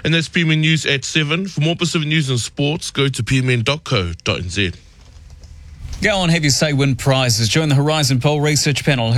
And that's PMN News at 7. For more Pacific news and sports, go to pmn.co.nz. Go on, have your say, win prizes. Join the Horizon Poll research panel at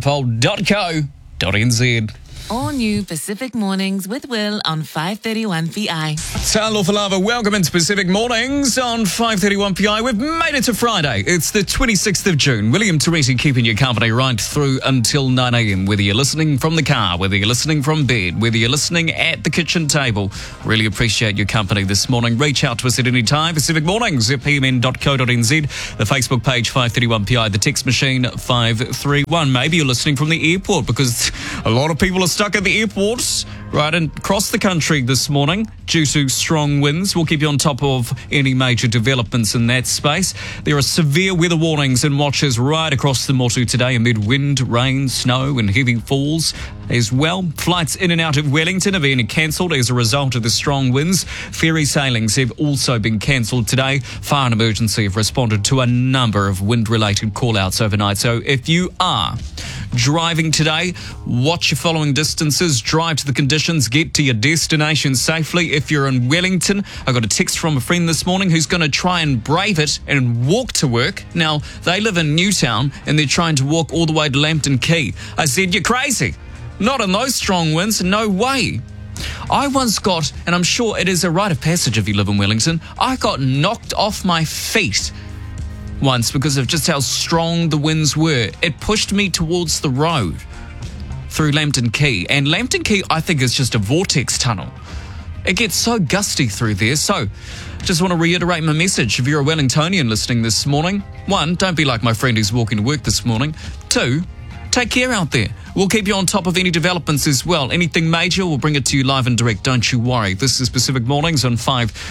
horizonpoll.co.nz. All new Pacific Mornings with Will on 531 PI. Talofa Lava, welcome into Pacific Mornings on 531 PI. We've made it to Friday. It's the 26th of June. William Teresi keeping you company right through until 9 a.m. Whether you're listening from the car, whether you're listening from bed, whether you're listening at the kitchen table, really appreciate your company this morning. Reach out to us at any time. Pacific Mornings at pmn.co.nz. The Facebook page 531 PI. The text machine 531. Maybe you're listening from the airport because a lot of people are stuck at the airports right across the country this morning due to strong winds. We'll keep you on top of any major developments in that space. There are severe weather warnings and watches right across the Motu today amid wind, rain, snow and heavy falls as well. Flights in and out of Wellington have been cancelled as a result of the strong winds. Ferry sailings have also been cancelled today. Fire and emergency have responded to a number of wind-related call-outs overnight. So if you are driving today, watch your following distances, drive to the conditions, get to your destination safely. If you're in Wellington, I got a text from a friend this morning who's going to try and brave it and walk to work. Now, they live in Newtown and they're trying to walk all the way to Lambton Quay. I said, you're crazy. Not in those strong winds, no way. I once got, and I'm sure it is a rite of passage if you live in Wellington, I got knocked off my feet once because of just how strong the winds were. It pushed me towards the road through Lambton Quay. And Lambton Quay, I think, is just a vortex tunnel. It gets so gusty through there. So, just want to reiterate my message. If you're a Wellingtonian listening this morning, 1, don't be like my friend who's walking to work this morning. 2, take care out there. We'll keep you on top of any developments as well. Anything major, we'll bring it to you live and direct. Don't you worry. This is Pacific Mornings on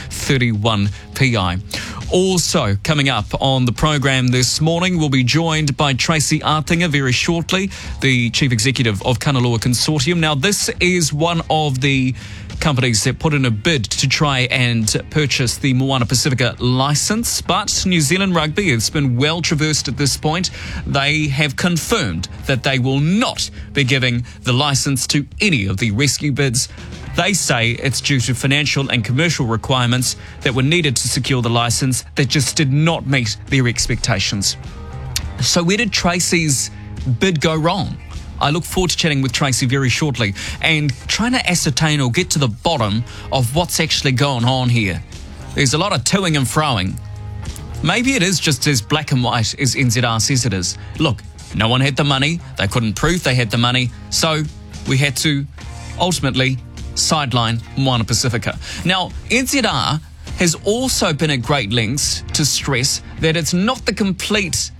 531 PI. Also, coming up on the program this morning, we'll be joined by Tracy Artinger very shortly, the Chief Executive of Kanaloa Consortium. Now, this is one of the companies that put in a bid to try and purchase the Moana Pacifica licence, but New Zealand Rugby has been well traversed at this point. They have confirmed that they will not be giving the licence to any of the rescue bids. They say it's due to financial and commercial requirements that were needed to secure the licence that just did not meet their expectations. So where did Tracy's bid go wrong? I look forward to chatting with Tracy very shortly and trying to ascertain or get to the bottom of what's actually going on here. There's a lot of toing and froing. Maybe it is just as black and white as NZR says it is. Look, no one had the money. They couldn't prove they had the money. So we had to ultimately sideline Moana Pacifica. Now, NZR has also been at great lengths to stress that it's not the complete,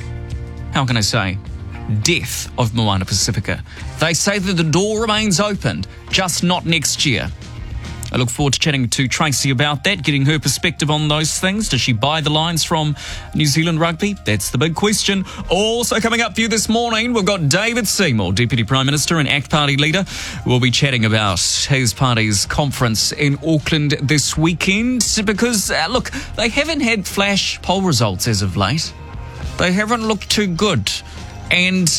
how can I say, death of Moana Pacifica. They say that the door remains open, just not next year. I look forward to chatting to Tracy about that, getting her perspective on those things. Does she buy the lines from New Zealand Rugby? That's the big question. Also coming up for you this morning, we've got David Seymour, Deputy Prime Minister and ACT Party leader. We'll be chatting about his party's conference in Auckland this weekend because, look, they haven't had flash poll results as of late. They haven't looked too good. And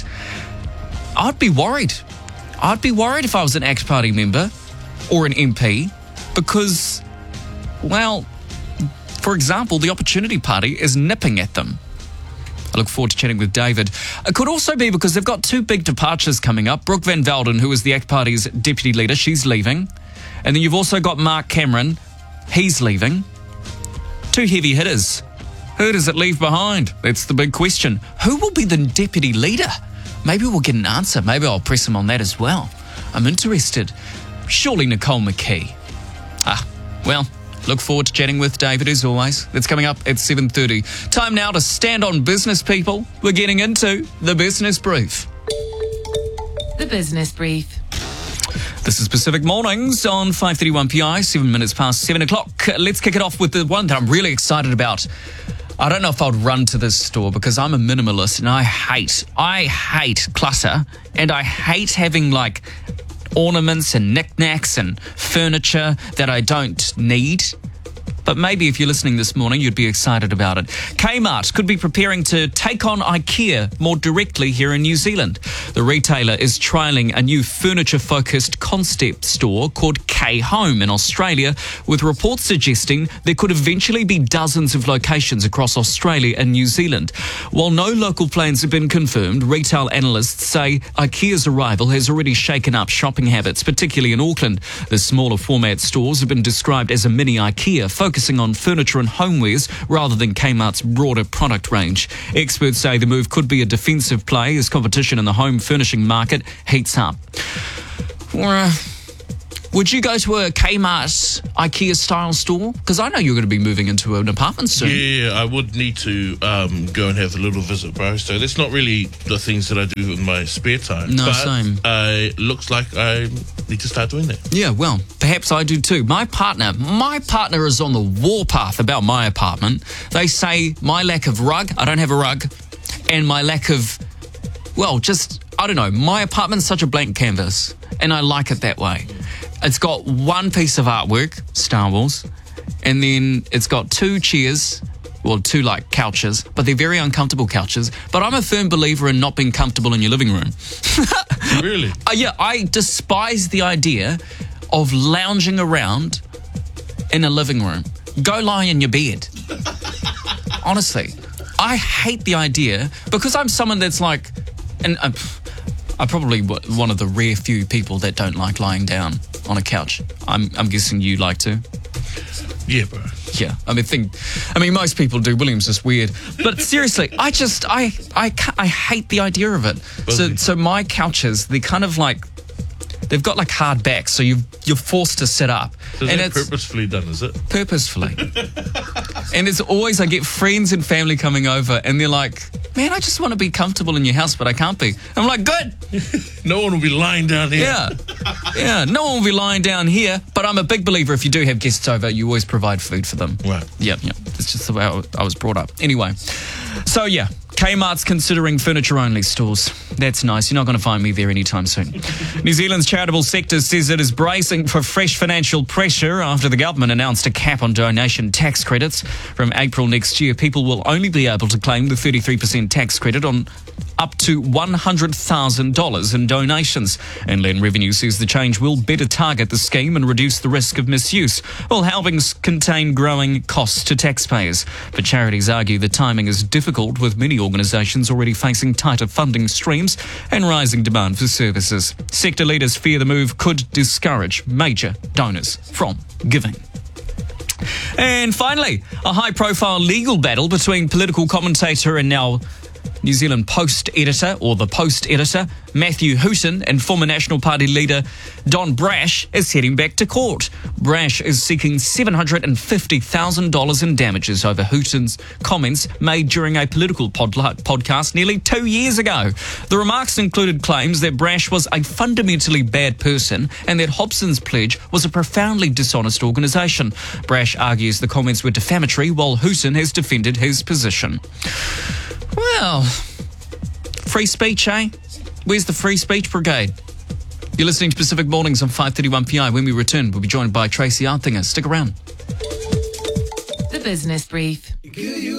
I'd be worried. I'd be worried if I was an ACT Party member or an MP because, well, for example, the Opportunity Party is nipping at them. I look forward to chatting with David. It could also be because they've got 2 big departures coming up. Brooke Van Velden, who is the ACT Party's deputy leader, she's leaving. And then you've also got Mark Cameron. He's leaving. 2 heavy hitters. Who does it leave behind? That's the big question. Who will be the deputy leader? Maybe we'll get an answer. Maybe I'll press him on that as well. I'm interested. Surely Nicole McKee. Well, look forward to chatting with David as always. That's coming up at 7:30. Time now to stand on business, people. We're getting into the Business Brief. The Business Brief. This is Pacific Mornings on 531 PI, 7 minutes past 7 o'clock. Let's kick it off with the one that I'm really excited about. I don't know if I'd run to this store because I'm a minimalist and I hate clutter and I hate having like ornaments and knickknacks and furniture that I don't need. But maybe if you're listening this morning, you'd be excited about it. Kmart could be preparing to take on IKEA more directly here in New Zealand. The retailer is trialling a new furniture-focused concept store called K Home in Australia, with reports suggesting there could eventually be dozens of locations across Australia and New Zealand. While no local plans have been confirmed, retail analysts say IKEA's arrival has already shaken up shopping habits, particularly in Auckland. The smaller format stores have been described as a mini IKEA, focusing on furniture and homewares rather than Kmart's broader product range. Experts say the move could be a defensive play as competition in the home furnishing market heats up. Would you go to a Kmart IKEA-style store? Because I know you're going to be moving into an apartment soon. Yeah, I would need to go and have a little visit, bro. So that's not really the things that I do in my spare time. No, but same. Looks like I need to start doing that. Yeah, well, perhaps I do too. My partner is on the warpath about my apartment. They say my lack of rug, I don't have a rug, and my lack of, I don't know, my apartment's such a blank canvas, and I like it that way. It's got one piece of artwork, Star Wars, and then it's got two chairs, two like couches, but they're very uncomfortable couches. But I'm a firm believer in not being comfortable in your living room. Really? Yeah, I despise the idea of lounging around in a living room. Go lie in your bed. Honestly, I hate the idea because I'm someone that's like, and I'm probably one of the rare few people that don't like lying down on a couch. I'm guessing you like to. Yeah, bro. Yeah, I mean, most people do. William's just weird, but seriously, I hate the idea of it. So my couches, they're kind of like, they've got like hard backs, so you're forced to sit up. So and it's purposefully done, is it? Purposefully. And it's always, I get friends and family coming over, and they're like, "Man, I just want to be comfortable in your house, but I can't be." I'm like, "Good." No one will be lying down here. Yeah, no one will be lying down here. But I'm a big believer, if you do have guests over, you always provide food for them. Right. Yeah. It's just the way I was brought up. Anyway, so yeah. Kmart's considering furniture-only stores. That's nice. You're not going to find me there anytime soon. New Zealand's charitable sector says it is bracing for fresh financial pressure after the government announced a cap on donation tax credits. From April next year, people will only be able to claim the 33% tax credit on up to $100,000 in donations. Inland Revenue says the change will better target the scheme and reduce the risk of misuse, while helping contain growing costs to taxpayers. But charities argue the timing is difficult, with many organisations already facing tighter funding streams and rising demand for services. Sector leaders fear the move could discourage major donors from giving. And finally, a high-profile legal battle between political commentator and now New Zealand Post editor, or the Post editor, Matthew Hooton, and former National Party leader Don Brash is heading back to court. Brash is seeking $750,000 in damages over Hooton's comments made during a political podcast nearly 2 years ago. The remarks included claims that Brash was a fundamentally bad person and that Hobson's Pledge was a profoundly dishonest organisation. Brash argues the comments were defamatory, while Hooton has defended his position. Well, free speech, eh? Where's the free speech brigade? You're listening to Pacific Mornings on 531 PI. When we return, we'll be joined by Tracy Arthinger. Stick around. The Business Brief.